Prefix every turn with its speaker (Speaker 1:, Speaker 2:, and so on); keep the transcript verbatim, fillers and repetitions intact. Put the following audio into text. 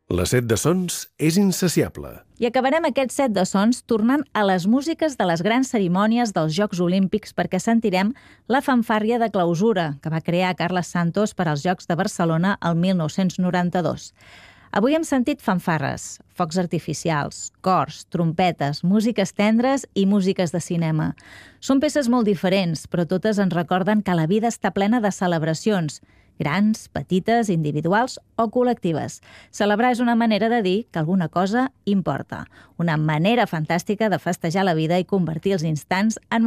Speaker 1: La set de sons és insaciable.
Speaker 2: I acabarem aquest set de sons tornant a les músiques de les grans cerimònies dels Jocs Olímpics perquè sentirem la fanfàrria de clausura que va crear Carles Santos per als Jocs de Barcelona el mil nou-cents noranta-dos. Avui hem sentit fanfarres, focs artificials, cors, trompetes, músiques tendres i músiques de cinema. Són peces molt diferents, però totes ens recorden que la vida està plena de celebracions, grans, petites, individuals o col·lectives. Celebrar és una manera de dir que alguna cosa importa. Una manera fantàstica de festejar la vida i convertir els instants en